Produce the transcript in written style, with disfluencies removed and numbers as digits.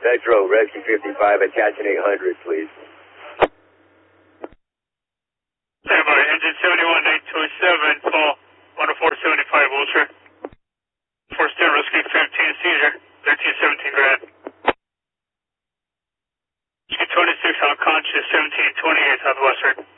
Metro, Rescue 55, attaching 800, please. Stand by, engine 71, 827, fall 10475, Wilshire. 4-star, Rescue 15, seizure, 1317 grand. Rescue 26, unconscious, 1728, Southwestern.